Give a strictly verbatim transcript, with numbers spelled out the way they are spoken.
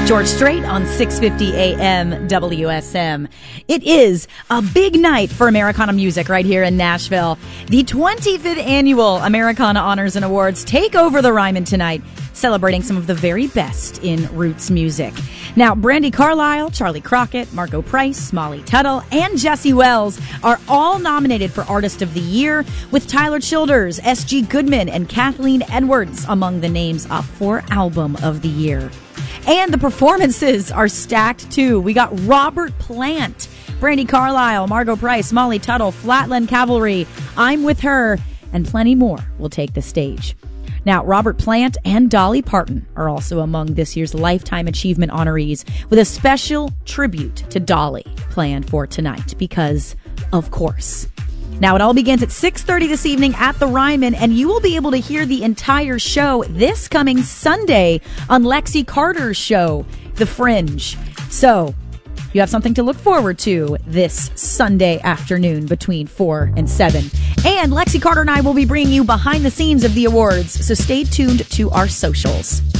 George Strait on six fifty A M W S M. It is a big night for Americana music right here in Nashville. The twenty-fifth Annual Americana Honors and Awards take over the Ryman tonight, celebrating some of the very best in roots music. Now, Brandi Carlile, Charlie Crockett, Margo Price, Molly Tuttle, and Jesse Wells are all nominated for Artist of the Year, with Tyler Childers, S G Goodman, and Kathleen Edwards among the names up for Album of the Year. And the performances are stacked, too. We got Robert Plant, Brandi Carlile, Margo Price, Molly Tuttle, Flatland Cavalry, I'm With Her, and plenty more will take the stage. Now, Robert Plant and Dolly Parton are also among this year's Lifetime Achievement honorees, with a special tribute to Dolly planned for tonight, because, of course. Now, it all begins at six thirty this evening at the Ryman, and you will be able to hear the entire show this coming Sunday on Lexi Carter's show, The Fringe. So, you have something to look forward to this Sunday afternoon between four and seven. And Lexi Carter and I will be bringing you behind the scenes of the awards, so stay tuned to our socials.